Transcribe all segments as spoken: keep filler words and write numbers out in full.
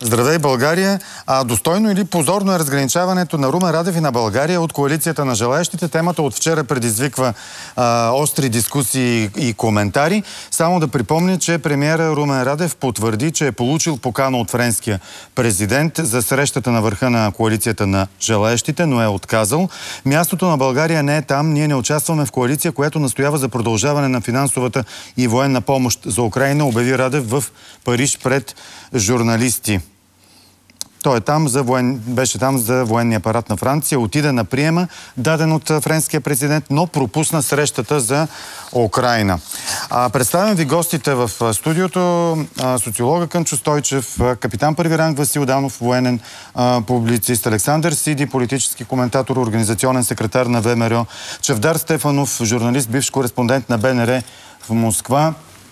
Здравей, България! А, достойно или позорно е разграничаването на Румен Радев и на България от коалицията на желаещите? Темата от вчера предизвиква а, остри дискусии и коментари. Само да припомня, че премиера Румен Радев потвърди, че е получил покана от френския президент за срещата на върха на коалицията на желаещите, но е отказал. Мястото на България не е там. Ние не участваме в коалиция, която настоява за продължаване на финансовата и военна помощ за Украйна, обяви Радев в Париж пред журналисти. Той е там за воен... беше там за военния апарат на Франция, отида на приема, даден от френския президент, но пропусна срещата за Украйна. А, представям ви гостите в студиото. А, социолога Кънчо Стойчев, капитан първи ранг Васил Данов, военен а, публицист, Александър Сиди, политически коментатор, организационен секретар на ВМРО, Чавдар Стефанов, журналист, бивш кореспондент на БНР в Москва.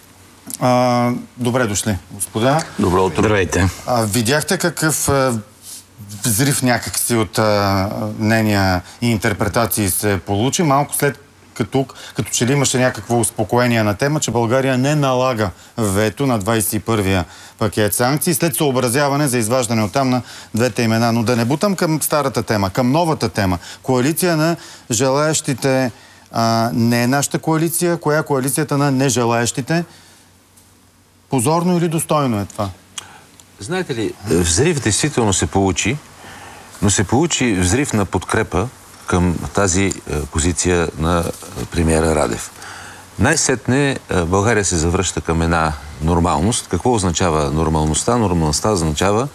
А, добре дошли, господа. Добро утро. Здравейте. А, видяхте какъв а, взрив някакси от а, мнения и интерпретации се получи. Малко след като, като че ли имаше някакво успокоение на тема, че България не налага вето на двадесет и първия пакет санкции, след съобразяване за изваждане оттам на двете имена. Но да не бутам към старата тема, към новата тема. Коалиция на желаещите а, не е нашата коалиция. Коя е коалицията на нежелаещите? Позорно или достойно е това? Знаете ли, взрив действително се получи, но се получи взрив на подкрепа към тази е, позиция на премиера Радев. Най-сетне е, България се завръща към една нормалност. Какво означава нормалността? Нормалността означава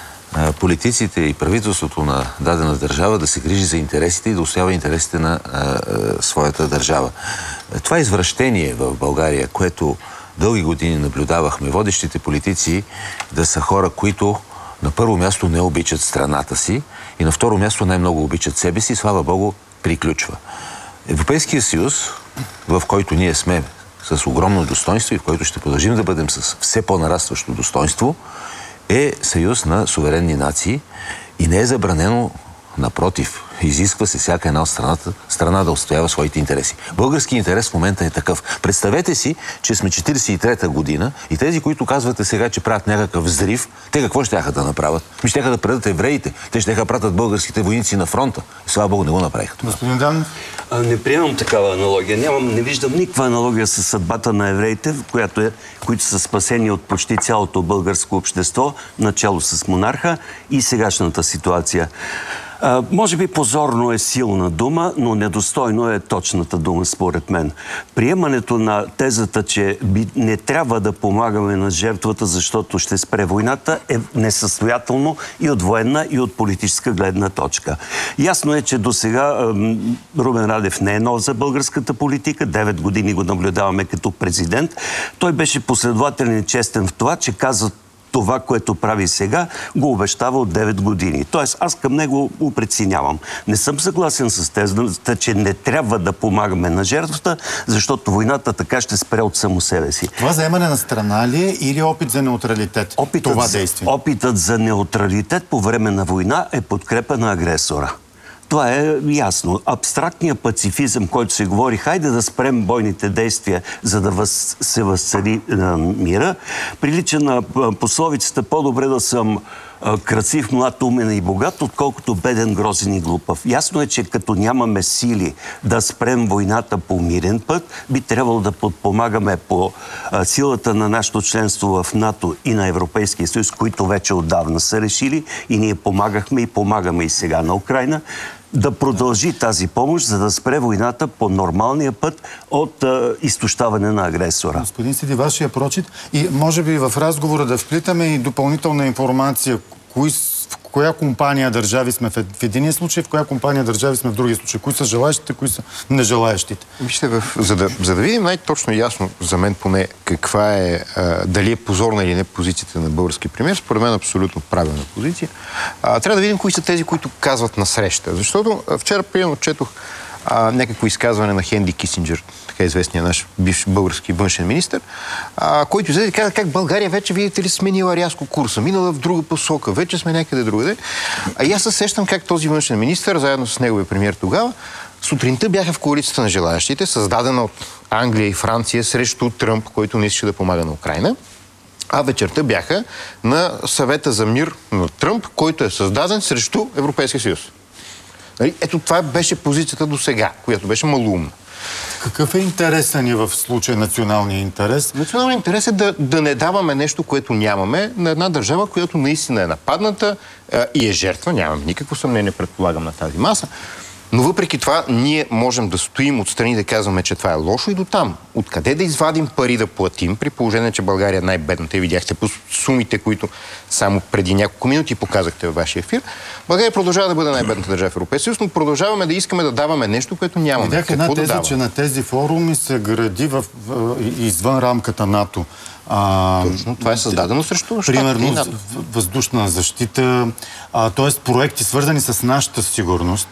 е, политиците и правителството на дадена държава да се грижи за интересите и да устоява интересите на е, е, своята държава. Това извращение в България, което дълги години наблюдавахме водещите политици да са хора, които на първо място не обичат страната си и на второ място най-много обичат себе си, слава Богу, приключва. Европейския съюз, в който ние сме с огромно достоинство и в който ще продължим да бъдем с все по-нарастващо достоинство, е съюз на суверенни нации и не е забранено, напротив, изисква се всяка една от страната, страна да отстоява своите интереси. Български интерес в момента е такъв. Представете си, че сме четиридесет и трета година и тези, които казвате сега, че правят някакъв взрив, те какво щяха да направят? Ми щяха да предат евреите. Те щяха да пратят българските войници на фронта. И слава Богу, не го направиха. Господин Данов? Не приемам такава аналогия. Нямам, не виждам никаква аналогия с съдбата на евреите, която е, които са спасени от почти цялото българско общество, начало с монарха и сегашната ситуация. А, може би позорно е силна дума, но недостойно е точната дума, според мен. Приемането на тезата, че би, не трябва да помагаме на жертвата, защото ще спре войната, е несъстоятелно и от военна, и от политическа гледна точка. Ясно е, че до сега Румен Радев не е нов за българската политика. Девет години го наблюдаваме като президент. Той беше последователен и честен в това, че каза това, което прави сега, го обещава от девет години. Тоест, аз към него го преценявам. Не съм съгласен с тезата, че не трябва да помагаме на жертвата, защото войната така ще спре от само себе си. Това заемане на страна ли е или опит за неутралитет? Опитът, това действие? Опитът за неутралитет по време на война е подкрепа на агресора. Това е ясно. Абстрактният пацифизъм, който се говори, хайде да спрем бойните действия, за да въз, се възцари е, мира, прилича на пословицата по-добре да съм е, красив, млад, умен и богат, отколкото беден, грозен и глупав. Ясно е, че като нямаме сили да спрем войната по мирен път, би трябвало да подпомагаме по е, силата на нашето членство в НАТО и на Европейския съюз, които вече отдавна са решили и ние помагахме и помагаме и сега на Украйна, да продължи тази помощ, за да спре войната по нормалния път от а, изтощаване на агресора. Господин Сиди, вашия прочит и може би в разговора да вплитаме и допълнителна информация, кои, в коя компания държави сме в, в единия случай, в коя компания държави сме в другия случай, кои са желаещите, кои са нежелаещите. Вижте, в, за, да, за да видим най-точно ясно, за мен поне, каква е, а, дали е позорна или не позицията на български премиер, според мен абсолютно правилна позиция, а, трябва да видим кои са тези, които казват на среща. Защото а, вчера, примерно, четох а, някакво изказване на Хенри Кисинджер, така известния наш бивш български външен министър, а, който излезе и каза как България вече, видите ли, сменила рязко курса, минала в друга посока, вече сме някъде другаде. А и аз се сещам как този външен министър, заедно с неговия премиер тогава, сутринта бяха в коалицията на желаящите, създадена от Англия и Франция срещу Тръмп, който не искаше да помага на Украйна. а вечерта бяха на съвета за мир на Тръмп, който е създаден срещу Европейския съюз. Ето това беше позицията до сега, която беше малоумна. Какъв е интересът ни в случая националния интерес? Националният интерес е да, да не даваме нещо, което нямаме на една държава, която наистина е нападната а, и е жертва. Нямам никакво съмнение, предполагам, на тази маса. Но въпреки това, ние можем да стоим отстрани да казваме, че това е лошо и до там. Откъде да извадим пари да платим, при положение, че България е най-бедната и видяхте по сумите, които само преди няколко минути показахте във вашия ефир. България продължава да бъде най-бедната държава в Европейския съюз, но продължаваме да искаме да даваме нещо, което нямаме. Видях една теза, да че на тези форуми се гради в, в, извън рамката НАТО. А, Точно, това е създадено срещу примерно въздушна защита, т.е. проекти свързани с нашата сигурност.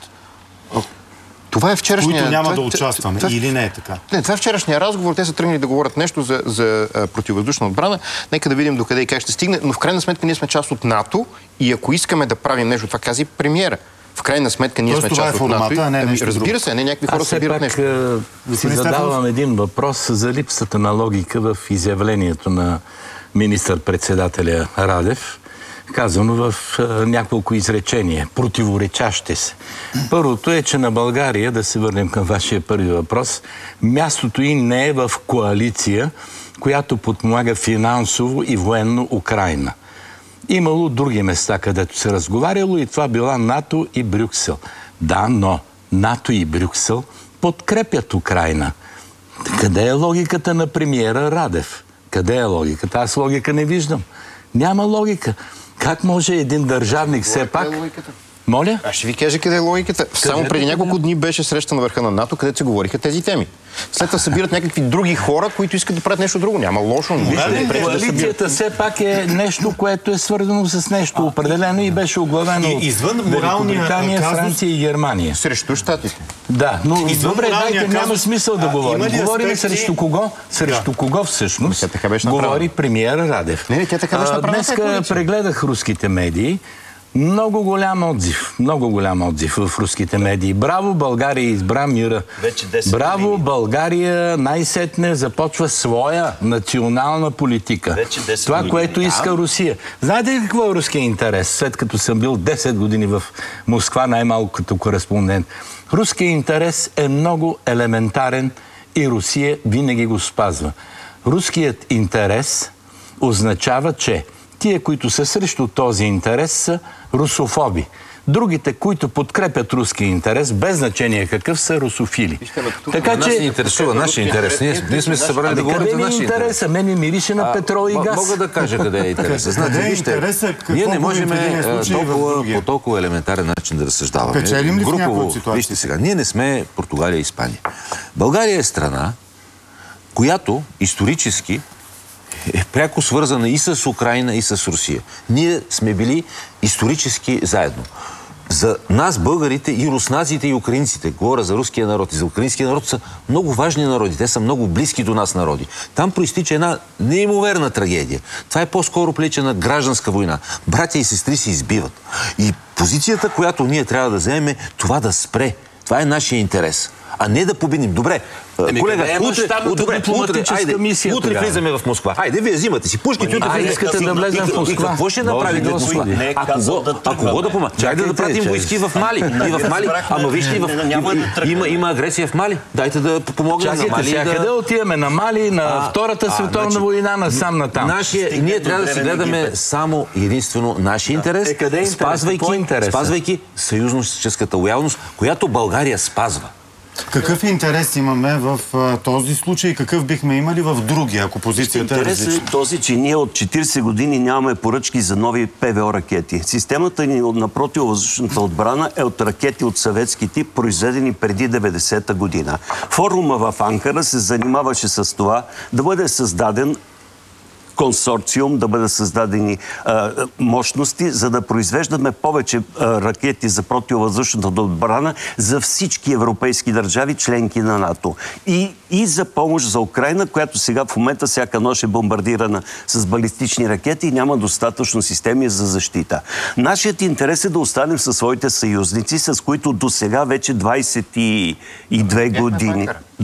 Това е вчерашния... Които няма това, да участваме, това, или не е така? Не, това е вчерашния разговор. Те са тръгнали да говорят нещо за, за а, противовъздушна отбрана. Нека да видим докъде и как ще стигне. Но в крайна сметка ние сме част от НАТО и ако искаме да правим нещо, това каза и премиера. В крайна сметка ние Тоест, сме част е формата, от НАТО. а не ами, нещо разбира друго. се, не някакви хора събират нещо. Аз си задавам един въпрос за липсата на логика в изявлението на министър-председателя Радев, казано в а, няколко изречения, противоречащи се. Първото е, че на България, да се върнем към вашия първи въпрос, мястото й не е в коалиция, която подпомага финансово и военно Украйна. Имало други места, където се разговаряло и това била НАТО и Брюксел. Да, но НАТО и Брюксел подкрепят Украйна. Къде е логиката на премиера Радев? Къде е логиката? Аз логика не виждам. Няма логика. Как може един държавник все пак... Моля? Аз ще ви кажа къде е логиката. Къде Само преди няколко дни беше среща на върха на НАТО, където се говориха тези теми. След това събират някакви други хора, които искат да правят нещо друго. Няма лошо. Да, коалицията все пак е нещо, което е свързано с нещо определено и беше оглавено от Великобритания, Франция и Германия. Срещу щатите. Да, но добре, дайте, няма смисъл да говорим. Говорим срещу кого? Срещу кого всъщност говори премиера Радев. Не, не, тя така беше направена. Днеска прегледах руските медии. Много голям отзив, много голям отзив в руските медии. Браво, България избра мира. Браво, години. България най-сетне започва своя национална политика. Това, години. Което иска да. Русия. Знаете ли какво е руския интерес? След като съм бил десет години в Москва, най-малко като кореспондент. Руският интерес е много елементарен и Русия винаги го спазва. Руският интерес означава, че тия, които са срещу този интерес, са русофоби. Другите, които подкрепят руския интерес, без значение какъв, са русофили. Така че... Нас не интересува нашия интерес. Ние, ние сме се събрали да говорим за нашия интерес. Интереса? Мене мирише на петрол и газ. Мога да кажа къде е интереса. Знаете, вижте, ние не можем толкова, по толкова елементарен начин да разсъждаваме. Печелим ли в някои ситуации? Вижте сега, ние не сме Португалия и Испания. България е страна, която исторически е пряко свързана и с Украйна, и с Русия. Ние сме били исторически заедно. За нас, българите, и руснаците, и украинците, говоря за руския народ и за украинския народ, са много важни народи. Те са много близки до нас народи. Там проистича една неимоверна трагедия. Това е по-скоро прилича на гражданска война. Братя и сестри се избиват. И позицията, която ние трябва да вземем, е това да спре. Това е нашия интерес. А не да победим. Добре, Еми, колега, е утре, утре, утре, айде, мисия, утре влизаме в Москва. Айде, вие взимате си пушките, утре влизаме. Искате да влезем в Москва. И какво ще направите в Москва? Ако го да помага? Чакайте да пратим войски в Мали. И в Мали. Ама вижте, има агресия в Мали. Дайте да помогнем на Мали. Къде отиваме? На Мали, на Втората световна война, насам натам. Ние трябва да си гледаме само единствено нашия интерес, спазвайки съюзническата лоялност, която България спазва. Какъв интерес имаме в а, този случай и какъв бихме имали в други, ако позицията е различна? Интерес е този, че ние от четиридесет години нямаме поръчки за нови ПВО ракети. Системата ни на противовъздушната отбрана е от ракети от съветски тип, произведени преди деветдесета година. Форума в Анкара се занимаваше с това да бъде създаден консорциум, да бъдат създадени а, мощности, за да произвеждаме повече а, ракети за противовъздушната отбрана за всички европейски държави, членки на НАТО. И, и за помощ за Украйна, която сега в момента всяка нощ е бомбардирана с балистични ракети и няма достатъчно системи за защита. Нашият интерес е да останем със своите съюзници, с които до сега вече двадесет и две години. Да.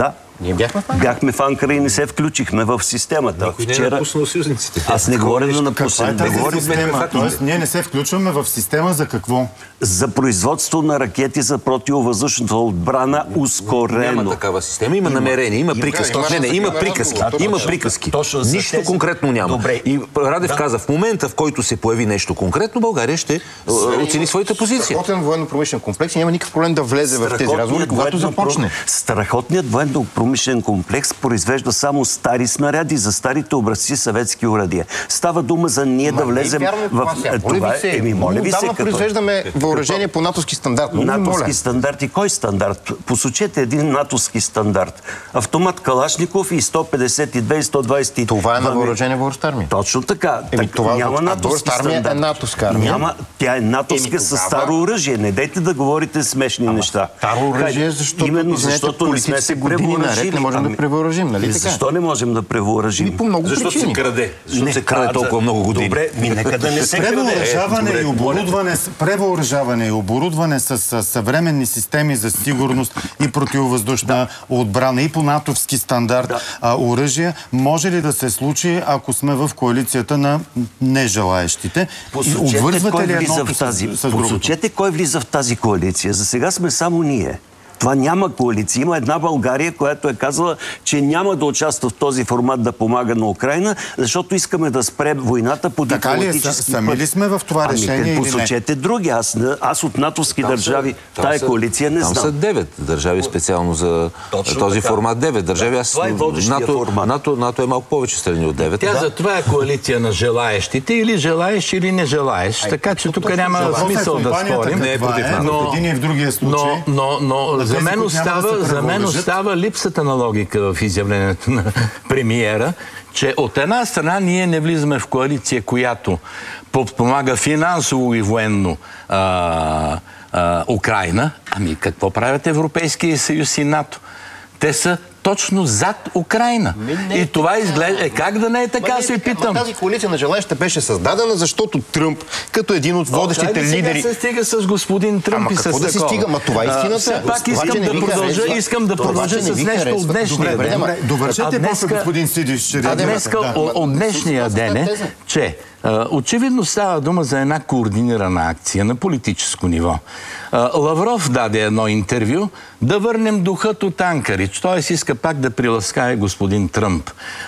Ние бяхме в Анкара. Бяхме в Анкара и не се включихме в системата. Никой не е напуснал съюзниците. Аз не говоря да напуснем. Тази система, тоест, ние не се включваме в система за какво? За производство на ракети за противовъздушната отбрана ускорено. Няма такава система. Има намерение, има приказки. Не, не, има приказки. Има приказки. Нищо конкретно няма. И Радев каза, в момента, в който се появи нещо конкретно, България ще оцени своята позиция. Страхотен военно-промишлен комплекс и няма никакъв проблем да влезе в тези разговори, когато започне. Страхотният военно-промишлен комплекс произвежда само стари снаряди за старите образци съветски оръдия. Става дума за ние да влезем в това. Еми, моля ви се, произвеждаме въоръжение по натовски стандарт. натовски стандарти. Кой стандарт? Посочете един натовски стандарт. Автомат Калашников и сто петдесет и две и сто двадесет и два. Това е на въоръжение българска армия. Точно така. Еми, так, това няма натовски стандарт. Е натовска армия. Няма, тя е натовска с старо оръжие. Не дайте да говорите смешни Ама, неща. Старо оръжие, защото, именно извинете, защото не сме се превъоръжили. Не можем да превъоръжим, нали така? Защо не можем да превъоръжим? По много Защото причини. се краде. Защото Не, се краде толкова много години. Добре, ми нека да не се краде. Превъоръжаване и оборудване, превъоръжаване и оборудване с, с съвременни системи за сигурност и противовъздушна да. отбрана и по натовски стандарт да. а, оръжия, може ли да се случи, ако сме в коалицията на нежелаещите? Посочете кой ли влиза в тази, с, с посочете кой влиза в тази коалиция. За сега сме само ние. Това няма коалиция. Има една България, която е казала, че няма да участва в този формат да помага на Украйна, защото искаме да спре войната по дипломатически път. Сами ли сме в това решение ами, или не? Посочете други. Аз, аз от натовски държави в тая коалиция не знам. Там са девет държави специално за Точно този така. формат. Девет държави. Аз, това е НАТО, НАТО, НАТО е малко повече страни от девет. Тя да. за това е коалиция на желаещите, или желаеш, или не желаеш. Ай, така че тук няма смисъл да спорим. Не е против НАТО. Но, в един и в другия случай. Но, но, но за мен остава, да за мен остава липсата на логика в изявлението на премиера, че от една страна ние не влизаме в коалиция, която подпомага финансово и военно а, а, Украйна. Ами какво правят Европейския съюз и НАТО? Те са точно зад Украйна. Не, и това изглежда... Е, как да не е така, се питам. Тази коалиция на желаящите беше създадена, защото Тръмп, като един от водещите О, лидери... Сега се стига с господин Тръмп Ама и с какво да се стига? Ма това е истината. Все пак искам да продължа, искам да продължа с нещо от днешния ден. Довършете после, господин Сидиш. Днеска от днешния ден е, че очевидно става дума за една координирана акция на политическо ниво. Лавров даде едно интервю да върнем духът от Анкарич. Т.е. иска пак да приласкае господин Тръмп.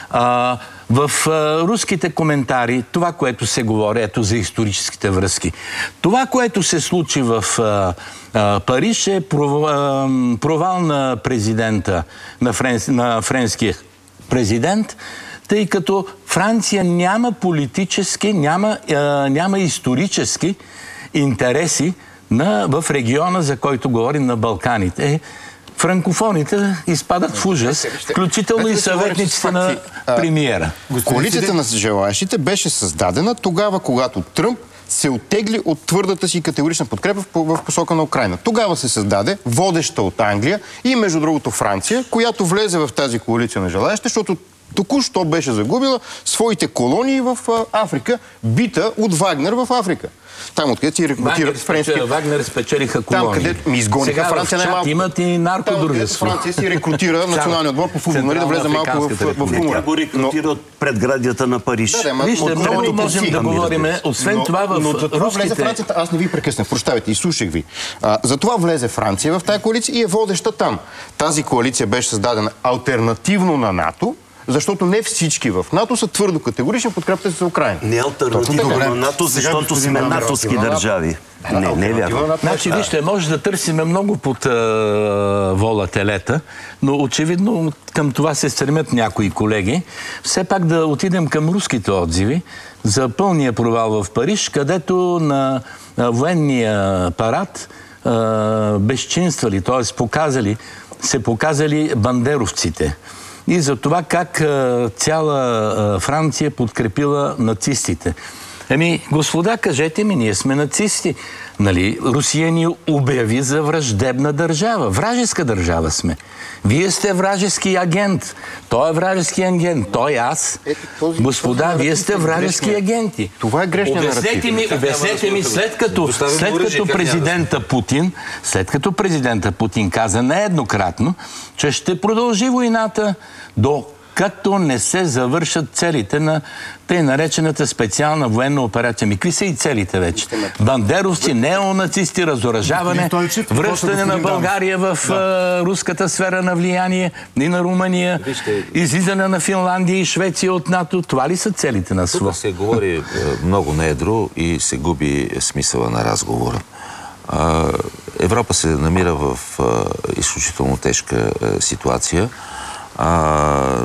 А, в а, руските коментари, това, което се говори, ето за историческите връзки. Това, което се случи в а, а, Париж е провал, а, провал на президента, на, френс, на френския президент, тъй като Франция няма политически, няма, а, няма исторически интереси на, в региона, за който говорим, на Балканите. Франкофоните изпадат в ужас, включително и съветниците на премиера. Коалицията на желаящите беше създадена тогава, когато Тръмп се оттегли от твърдата си категорична подкрепа в посока на Украйна. Тогава се създаде водеща от Англия и, между другото, Франция, която влезе в тази коалиция на желаящите, защото току-що беше загубила своите колонии в Африка, бита от Вагнер в Африка. Там, откъдето си рекрутират френски... Вагнер спечелиха колонии. Там, където ми изгониха Франция най-малко. Имат и наркодружество. Франция си рекрутира националния отбор по футбол, нали, да влезе малко в, в хумора. Тя го рекрутира от предградията на Париж. Да, да, Вижте, много можем да говорим. Освен но, това в но за това руските... влезе Франция, аз не ви прекъснах, прощавайте, изслушах ви. А, за това влезе Франция в тази коалиция и е водеща там. Тази коалиция беше създадена алтернативно на НАТО, защото не всички в НАТО са твърдо категорични подкрепата за Украйна. Не е алтернативно на НАТО, защото сме натовски държави. Не, не е вярно. Значи, вижте, може да търсиме много под а, вола телета, но очевидно към това се стремят някои колеги. Все пак да отидем към руските отзиви за пълния провал в Париж, където на а, военния парад а, безчинствали, т.е. показали, се показали бандеровците. И за това как а, цяла а, Франция подкрепила нацистите. Еми, господа, кажете ми, ние сме нацисти. Нали, Русия ни обяви за враждебна държава. Вражеска държава сме. Вие сте вражески агент. Той е вражески агент. Той аз. Ето, господа, вие сте вражески грешния. агенти. Това е грешния наратив. Ми, обяснете ми, след като, след като президента Путин, след като президента Путин каза нееднократно, че ще продължи войната до като не се завършат целите на тъй наречената специална военна операция. Ми, какви са и целите вече? Бандеровци, неонацисти, разоръжаване, връщане на България в да. руската сфера на влияние и на Румъния, излизане на Финландия и Швеция от НАТО. Това ли са целите на СВО? Тук се говори много неедро и се губи смисъла на разговора. Европа се намира в изключително тежка ситуация. А,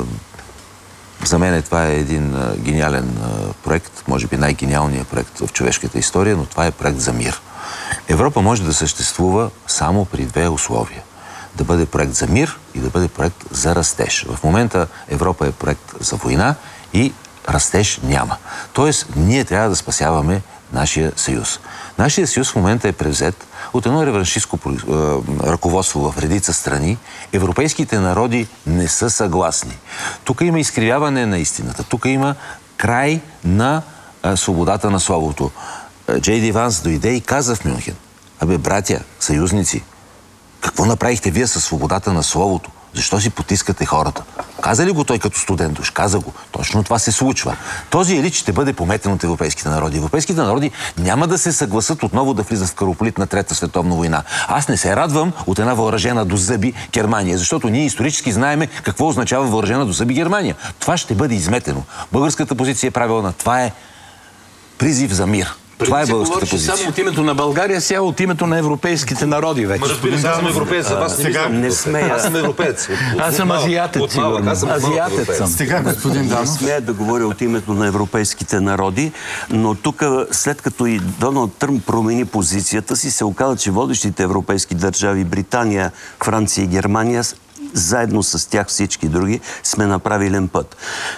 за мен това е един а, гениален а, проект, може би най-гениалният проект в човешката история, но това е проект за мир. Европа може да съществува само при две условия. Да бъде проект за мир и да бъде проект за растеж. В момента Европа е проект за война и растеж няма. Тоест, ние трябва да спасяваме нашия съюз. Нашия съюз в момента е превзет от едно реваншистско ръководство в редица страни. Европейските народи не са съгласни. Тук има изкривяване на истината. Тук има край на а, свободата на словото. Джей Ди Ванс дойде и каза в Мюнхен: абе, братя, съюзници, какво направихте вие със свободата на словото? Защо си потискате хората? Каза ли го той като студент душ? Каза го. Точно това се случва. Този елит ще бъде пометен от европейските народи. Европейските народи няма да се съгласат отново да влизат в кръвопролит на Трета световна война. Аз не се радвам от една въоръжена до зъби Германия, защото ние исторически знаеме какво означава въоръжена до зъби Германия. Това ще бъде изметено. Българската позиция е правилна. Това е призив за мир. Това е българската позиция. Само от името на България, сега от името на европейските народи вече. Разбира се, аз съм европеец, за вас сега не сме. Аз съм европеец. Аз съм азиатец, сигурно. Азиатец съм. Сега, господин Данов. Не смея да говоря от името на европейските народи, но тук, след като и Доналд Тръмп промени позицията си, се оказа, че водещите европейски държави, Британия, Франция и Германия, заедно с тях всички други, сме на правилен път.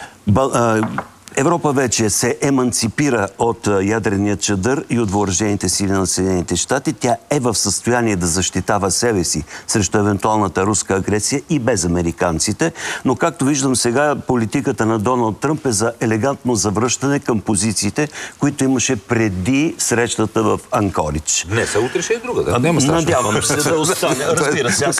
Европа вече се еманципира от ядрения чадър и от въоръжените сили на Съединените щати. Тя е в състояние да защитава себе си срещу евентуалната руска агресия и без американците. Но както виждам сега, политиката на Доналд Тръмп е за елегантно завръщане към позициите, които имаше преди срещата в Анкоридж. Не, се утре ще е друга. Да? Надявам се да остане. Разбира се.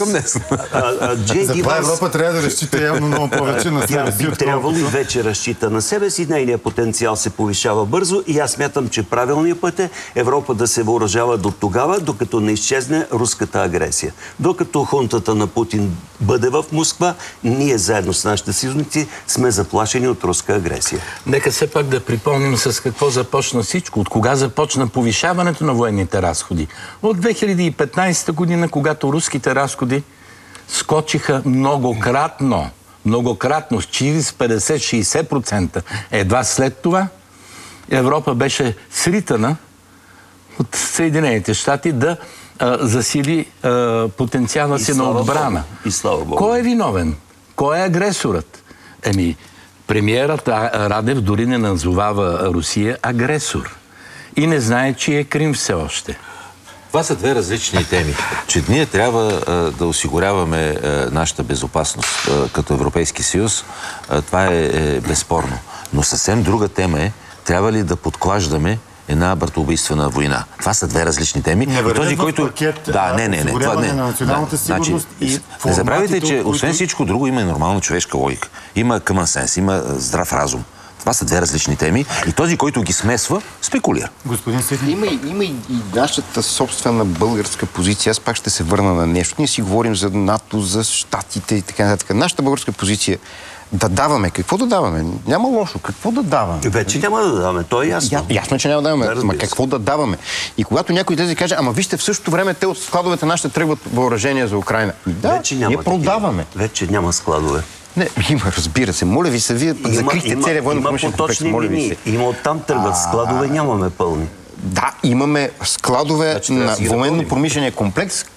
Затова Европа трябва да разчита явно много повече на себе си. Тя би трябвало и вече разчита на себе си. Нейният потенциал се повишава бързо и аз смятам, че правилният път е Европа да се въоръжава до тогава, докато не изчезне руската агресия. Докато хунтата на Путин бъде в Москва, ние заедно с нашите съюзници сме заплашени от руска агресия. Нека все пак да припомним с какво започна всичко. От кога започна повишаването на военните разходи? От две хиляди и петнадесета година, когато руските разходи скочиха многократно. Многократно, с четиридесет, петдесет, шейсет процента. Едва след това Европа беше сритана от Съединените щати да а, засили а, потенциала си на отбрана. И слава Богу. Кой е виновен? Кой е агресорът? Еми, премиерът Радев дори не назовава Русия агресор. И не знае, че е Крим все още. Това са две различни теми. Че ние трябва а, да осигуряваме а, нашата безопасност а, като Европейски съюз, а, това е, е безспорно. Но съвсем друга тема е, трябва ли да подклаждаме една братоубийствена война. Това са две различни теми. Не и този, който... пакет, да, не, не, не. Това, не. На националната да, сигурност значи, и не забравяйте, че които... освен всичко друго има и нормална човешка логика. Има common sense, има здрав разум. Това са две различни теми и този, който ги смесва, спекулира. Господин Сидни. Има, има и нашата собствена българска позиция. Аз пак ще се върна на нещо. Ние си говорим за НАТО, за щатите и така нататък. Нашата българска позиция да даваме. Какво да даваме? Няма лошо. Какво да даваме? Вече няма да даваме. То е ясно. Я, ясно, че няма да даваме. Да, ама какво да даваме? И когато някой излезе и каже, ама вижте, в същото време те от складовете нашите тръгват въоръжения за Украйна. Да, вече няма ние продаваме. Такива. Вече няма складове. Не, има, разбира се. Моля ви се, вие има, закрихте целия военно-промишлен комплекс. Моля ви се. Има оттам тръгват складове, нямаме пълни. Да, имаме складове значи, на да военно-промишления комплекс,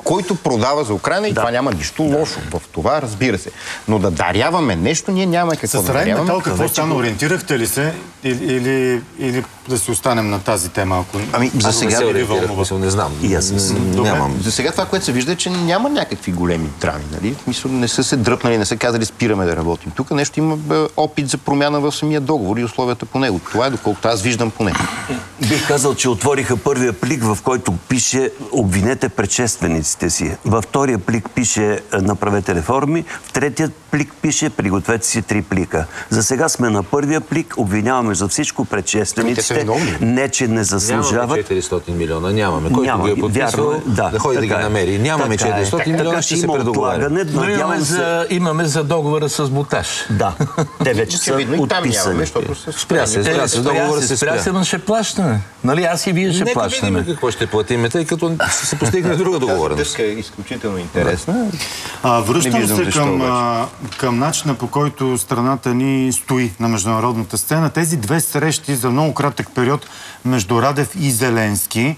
който продава за Украина и да. Това няма нищо лошо в това, разбира се. Но да даряваме нещо, ние нямаме какво с да даряваме. С Райнметал какво стана? Ориентирахте ли се или, или, или да си останем на тази тема? Ако... Ами за аз сега... Не, не знам. И аз нямам. За сега това, което се вижда, е, че няма някакви големи драми. Нали? Мисля, не са се дръпнали, не са казали спираме да работим. Тук нещо има опит за промяна в самия договор и условията по него. Това е доколкото аз виждам поне. Бих казал, че отвориха първия плик, в който пише обвинете предшествениците си. Във втория плик пише направете реформи, в третия плик пише пригответе си три плика. За сега сме на първия плик, обвиняваме за всичко предшествениците. Не, че не заслужават. Нямаме четиристотин милиона, нямаме. Който Няма, ги е подписал, вярно, да, да ходи да ги намери. Нямаме така четиристотин милиона, ще се предоговаря. Но имаме за, имаме за договора с Боташ. Да, те вече са подписани. Спря се, спря се, договора се спря. Спря се, но ще плащаме. Нали, аз и вие ще Нека плащаме. Нека видим какво ще платиме, тъй като се постигне друга договореност. Тази е изключително интересна. А, връщам се към, а, към начина, по който страната ни стои на международната сцена. Тези две срещи за много кратък период между Радев и Зеленски.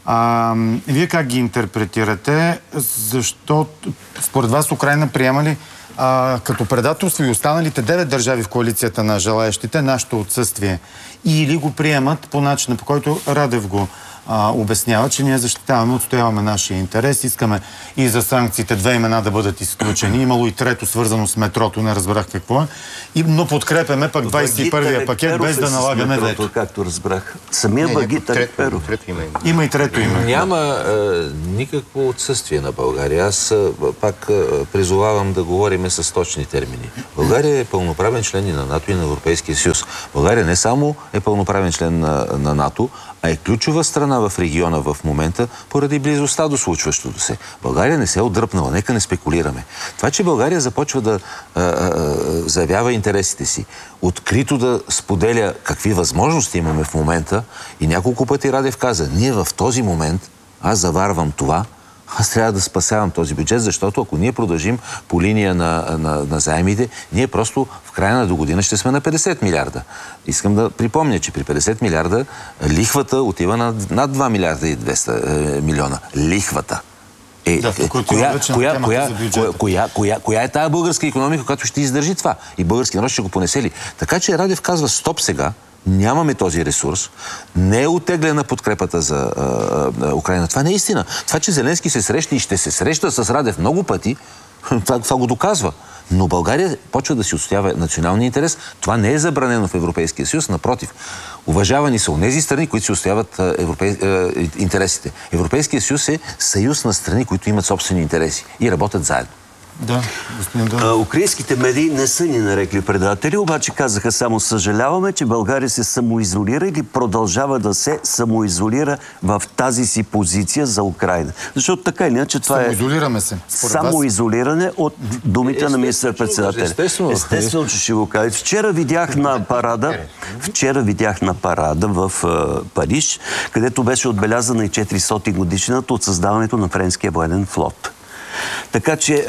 А, вие как ги интерпретирате? Защо според вас Украйна приема ли а, като предателство и останалите девет държави в коалицията на желаещите нашето отсъствие? Или го приемат по начина, по който Радев го а, обяснява, че ние защитаваме, отстояваме нашия интерес, искаме и за санкциите две имена да бъдат изключени. Имало и трето, свързано с метрото, не разбрах какво е. И, но подкрепяме пък двадесет и първия пакет, без да налагаме вето. Както разбрах. Самия Вагит Аликперов. Има и трето име. Няма а, никакво отсъствие на България. Аз а, пак а, призовавам да говорим с точни термини. България е пълноправен член и на НАТО и на Европейския съюз. България не само е пълноправен член на, на НАТО, а е ключова страна в региона в момента поради близостта до случващото се. България не се е отдръпнала, нека не спекулираме. Това, че България започва да а, а, заявява интересите си, открито да споделя какви възможности имаме в момента и няколко пъти Радев каза, ние в този момент, аз заварвам това, аз трябва да спасявам този бюджет, защото ако ние продължим по линия на, на, на заемите, ние просто в края на до година ще сме на петдесет милиарда. Искам да припомня, че при петдесет милиарда лихвата отива на над два милиарда и двеста е, милиона. Лихвата. Е, да, е, коя, коя, коя, коя, коя, коя, коя е тая българска икономика, която ще издържи това? И български народ ще го понесе ли? Така че Радев казва стоп сега, нямаме този ресурс, не е оттеглена подкрепата за а, а, Украйна. Това не е истина. Това, че Зеленски се среща и ще се среща с Радев много пъти, това, това го доказва. Но България почва да си отстоява националния интерес. Това не е забранено в Европейския съюз, напротив. Уважавани са онези страни, които си отстояват европей... интересите. Европейския съюз е съюз на страни, които имат собствени интереси и работят заедно. Да, господин Донов. Украинските медии не са ни нарекли предатели, обаче казаха само съжаляваме, че България се самоизолира или продължава да се самоизолира в тази си позиция за Украйна. Защото така или иначе това самоизолираме се, е самоизолиране от думите на министър-председателя. Естествено, естествено, че ще го кажа. Вчера видях на парада, вчера видях на парада в uh, Париж, където беше отбелязана и четиристотин годишнината от създаването на френския военен флот. Така че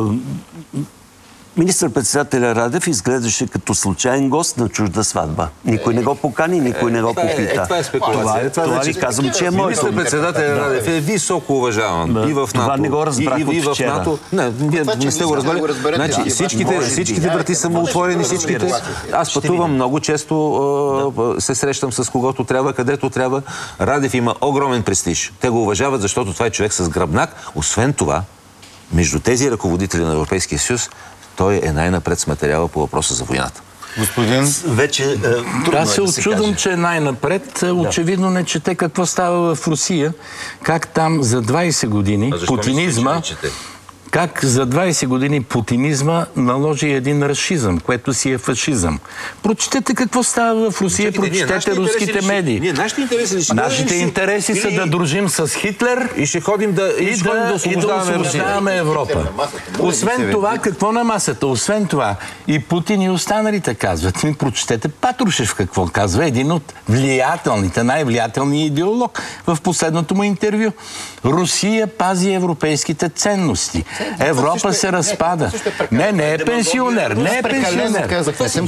министър-председателя Радев изглеждаше като случайен гост на чужда сватба. Никой не го покани, никой не го попита. Това е спекулация. Това ви казвам, че е моето. Министър-председателя Радев е високо уважаван и в НАТО. Това не го разбрах от вчера. Не, вие не сте го разбрали. Значи всичките врати са му отворени, всичките. Аз пътувам много често, се срещам с когото трябва, където трябва. Радев има огромен престиж. Те го уважават, защото това е човек с гръбнак. Освен това, между тези ръководители на Европейския съюз, той е най-напред с материала по въпроса за войната. Господин, вече е, аз се е очудвам, че е най-напред. Да. Очевидно не чете какво става в Русия. Как там за двадесет години путинизма... Как за двадесет години путинизма наложи един расизъм, което си е фашизъм. Прочетете какво става в Русия, прочетете руските медии. Ние, нашите интереси ли ще Нашите интереси са да дружим с Хитлер и ще ходим да, и да, да освобождаваме Европа. Освен това, какво на масата? Освен това, и Путин и останалите казват. Ми прочетете Патрушев какво казва. Един от влиятелните, най-влиятелният идеолог в последното му интервю. Русия пази европейските ценности. Европа се разпада. Не, не е пенсионер. Не е пенсионер.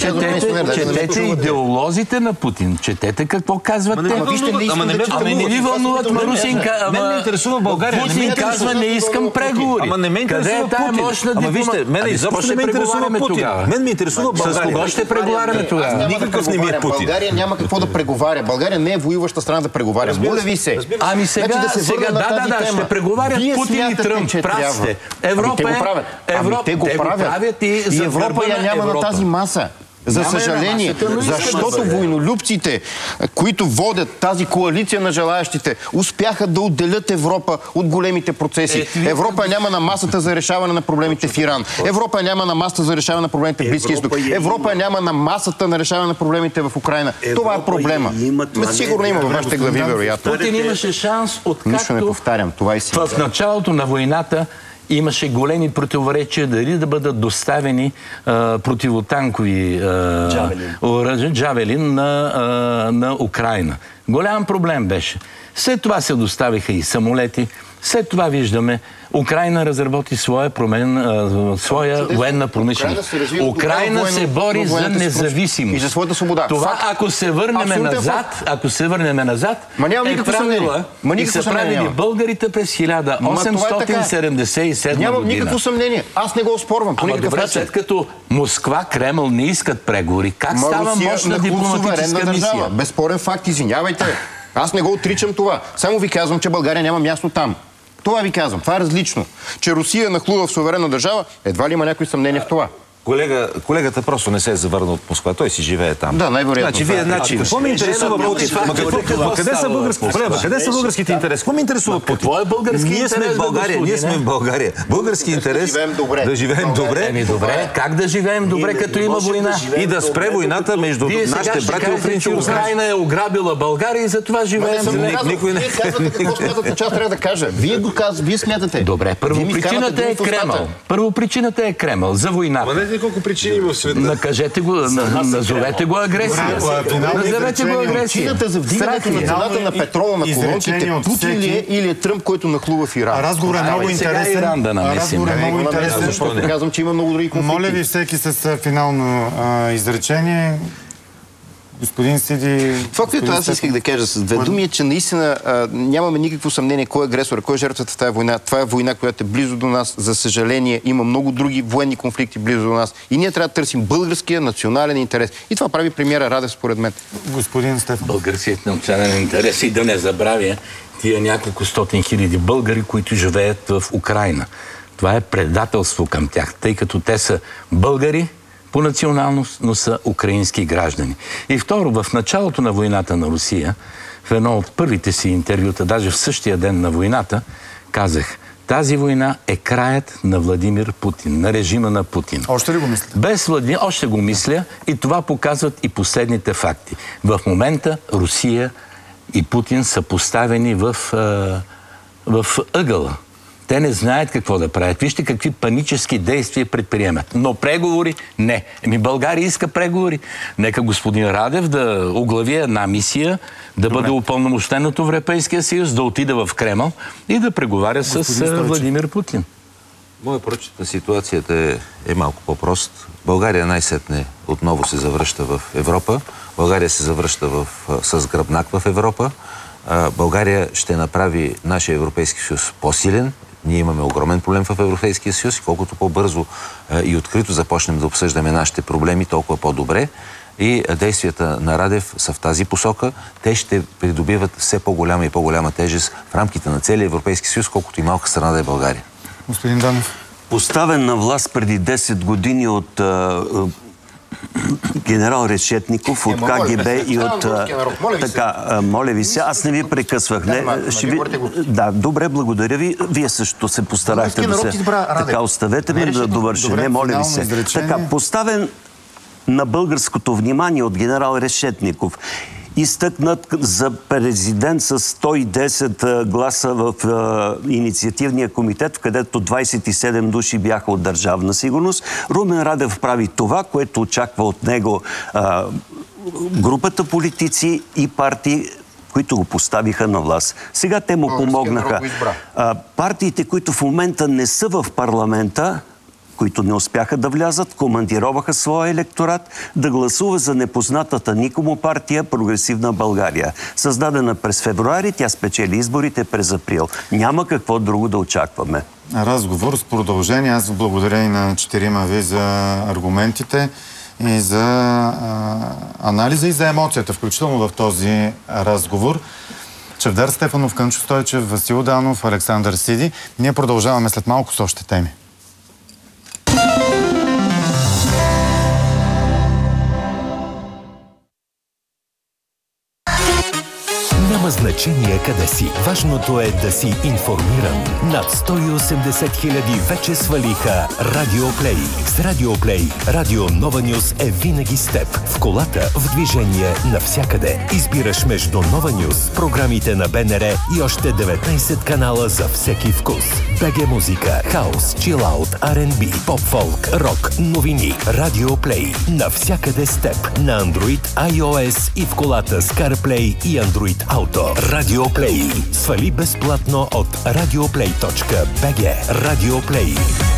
Четете идеолозите на Путин. Четете какво казват те. Ами не ви вълнуват Марусинка. Мен ме интересува България. Путин казва, не искам преговори. Ама не ме интересува Путин. Ама вижте, мен изобщо не ме интересува Путин. Мен ме интересува България. С кого ще преговаряме тогава? Никакъв не ми е Путин. България няма какво да преговаря. България не е воюваща страна да преговаря. Моля ви се. Ами сега, сега, да, да, да, ще преговарят Путин и Тръмп. Прав сте. Европа е... Ами те го правят. И Европа я няма на тази маса. За съжаление, защото войнолюбците, които водят тази коалиция на желаящите, успяха да отделят Европа от големите процеси. Европа няма на масата за решаване на проблемите в Иран. Европа няма на масата за решаване на проблемите в Близкия изток. Европа няма на масата на решаване на проблемите в Украйна. Това е проблема. Сигурно има във вашите глави, вероятно. Путин имаше шанс, Нищо не повтарям. Това е си. В началото на войната имаше големи противоречия дали да бъдат доставени а, противотанкови оръжия, джавелин на, а, на Украйна. Голям проблем беше. След това се доставиха и самолети. След това виждаме, Украйна разработи своя, промен, а, своя военна промишленост. Украйна се бори за независимост. И за своята свобода. Това, ако се върнем назад, ако се върнем назад, е правила и са правили българите през хиляда осемстотин седемдесет и седма година. Нямам никакво съмнение. Аз не го оспорвам. Ама добре, след като Москва, Кремъл не искат преговори, как става мощна дипломатическа мисия? Безспорен факт, извинявайте. Аз не го отричам това. Само ви казвам, че България няма място там. Това ви казвам. Това е различно. Че Русия нахлува в суверенна държава, едва ли има някои съмнение в това. Колега, колегата просто не се е завърнал от Москва. Той си живее там. Да, най-вероятно. Значи, вие, значи, какво ми интересува Путин? Къде са българските? Къде са българските интереси? Какво ми интересува Путин? Какво е български интерес? Ние сме в България. Ние сме в България. Български интерес. Да живеем добре. Еми добре. Как да живеем добре, като има война? И да спре войната между нашите братя украинци и руснаци. Украйна е ограбила България и затова живеем зле. Никой не казвате какво смятате, че аз трябва да кажа. Вие го казвате, вие смятате. Добре, първо причината е Кремъл. Първо причината е Кремъл за войната. Колко причини в света. Накажете го, назовете го агресия. Назовете го агресия. Причината за вдигането на цената на петрола на колонките Путин ли е или е Тръмп, който нахлува в Иран? Разговор е много интересен. Иран да намесим. Разговор е много интересен. Защото казвам, че има много други конфликти. Моля ви всеки с финално изречение. Господин Сиди... Това, което аз исках да кажа с две думи, е, че наистина а, нямаме никакво съмнение кой е агресор, кой е жертвата в тази война. Това е война, която е близо до нас. За съжаление, има много други военни конфликти близо до нас. И ние трябва да търсим българския национален интерес. И това прави премиера Радев, според мен. Господин Стефан. Българският национален интерес и да не забравя тия няколко стотин хиляди българи, които живеят в Украйна. Това е предателство към тях, тъй като те са българи по националност, но са украински граждани. И второ, в началото на войната на Русия, в едно от първите си интервюта, даже в същия ден на войната, казах, тази война е краят на Владимир Путин, на режима на Путин. Още ли го мисля? Без Владимир, още го мисля и това показват и последните факти. В момента Русия и Путин са поставени в, в ъгъла. Те не знаят какво да правят. Вижте какви панически действия предприемат. Но преговори не. Еми България иска преговори. Нека господин Радев да оглави една мисия, да Добре. бъде упълномощен от Европейския съюз, да отида в Кремъл и да преговаря господин с Стойчев. Владимир Путин. Моя прочит на ситуацията е, е малко по-прост. България най-сетне отново се завръща в Европа. България се завръща в, с гръбнак в Европа. България ще направи нашия Европейски съюз по-силен. Ние имаме огромен проблем в Европейския съюз. Колкото по-бързо и открито започнем да обсъждаме нашите проблеми, толкова по-добре. И действията на Радев са в тази посока. Те ще придобиват все по-голяма и по-голяма тежест в рамките на целия Европейски съюз, колкото и малка страна да е България. Господин Данов. Поставен на власт преди десет години от а, генерал Решетников, от КГБ и от... Така, моля ви се, аз не ви прекъсвах. Не, ще ви... Да, добре, благодаря ви. Вие също се постарахте да се... Така, оставете ме да довърша. Не, моля ви се. Така, поставен на българското внимание от генерал Решетников, изтъкнат за президент с сто и десет гласа в е, инициативния комитет, където двадесет и седем души бяха от Държавна сигурност. Румен Радев прави това, което очаква от него е, групата политици и партии, които го поставиха на власт. Сега те му помогнаха. А, партиите, които в момента не са в парламента, които не успяха да влязат, командироваха своя електорат да гласува за непознатата никому партия Прогресивна България. Създадена през февруари, тя спечели изборите през април. Няма какво друго да очакваме. Разговор с продължение. Аз благодаря и на четирима ви за аргументите и за а, анализа и за емоцията, включително в този разговор. Чавдар Стефанов, Кънчо Стойчев, Васил Данов, Александър Сиди. Ние продължаваме след малко с още теми. Няма значение къде си. Важното е да си информиран. Над сто и осемдесет хиляди вече свалиха Радио Плей. С Радио Плей Радио Нова Нюз е винаги с теб. В колата, в движение, навсякъде. Избираш между Нова Нюз, програмите на Б Н Р и още деветнайсет канала за всеки вкус. БГ музика, хаус, чилаут, Ар енд Би, поп-фолк, рок, новини. Радио Плей. Навсякъде с теб. На Android, iOS и в колата с CarPlay и Android Auto. Радио Плей. Свали безплатно от радиоплей точка би джи. Радио Плей.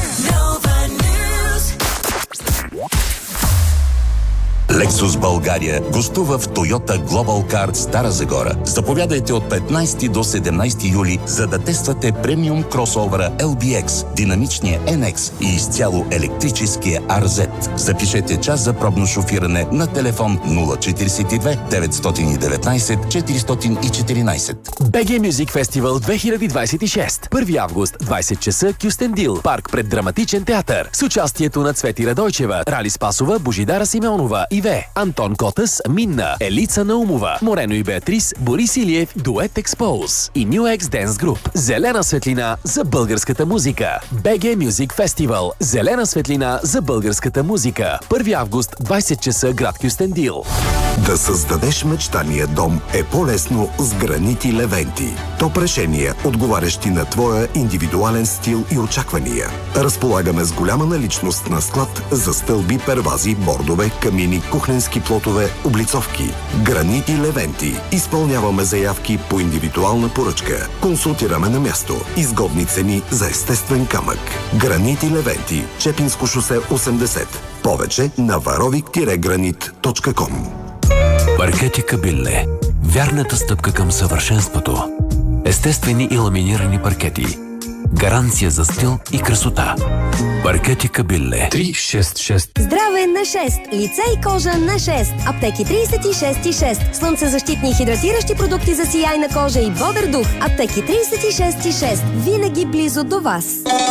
Lexus България гостува в Toyota Global Car Стара Загора. Заповядайте от петнайсети до седемнайсети юли, за да тествате премиум кросовера Ел Би Екс, динамичния Ен Екс и изцяло електрическия Ар Зет. Запишете час за пробно шофиране на телефон нула четирийсет и две деветстотин и деветнайсет четиристотин и четиринайсет. БГ Music Festival две хиляди двайсет и шест. първи август, двайсет часа, Кюстендил, парк пред Драматичен театър. С участието на Цвети Радойчева, Рали Спасова, Божидара Симеонова, Иве, Антон Котас, Минна, Елица Наумова, Морено и Беатрис, Борис Илиев, Дует Експоуз и New X Dance Group. Зелена светлина за българската музика. БГ Music Festival. Зелена светлина за българската музика. първи август, двайсет часа, град Кюстендил. Да създадеш мечтания дом е по-лесно с гранити Левенти. Топ решения, отговарящи на твоя индивидуален стил и очаквания. Разполагаме с голяма наличност на склад за стълби, первази, бордове, камини, кухненски плотове, облицовки. Гранити Левенти. Изпълняваме заявки по индивидуална поръчка. Консултираме на място. Изгодни цени за естествен камък. Гранити Левенти. Чепинско шосе осемдесет. Повече на варовик гранит точка ком. Паркети Кабилле. Вярната стъпка към съвършенството. Естествени и ламинирани паркети. Гаранция за стил и красота. Паркети Кабилле. три шест шест. Здраве на шест. Лице и кожа на шест. Аптеки трийсет и шест и шест. Слънцезащитни и хидратиращи продукти за сияйна кожа и бодър дух. Аптеки трийсет и шест и шест. Винаги близо до вас.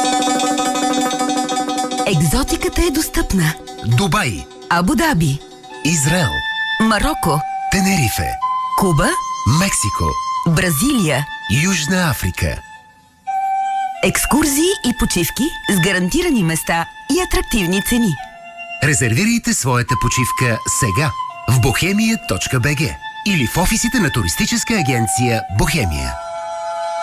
Екзотиката е достъпна. Дубай, Абу Даби, Израел, Мароко, Тенерифе, Куба, Мексико, Бразилия, Южна Африка. Екскурзии и почивки с гарантирани места и атрактивни цени. Резервирайте своята почивка сега в бохемия точка би джи или в офисите на туристическа агенция Бохемия.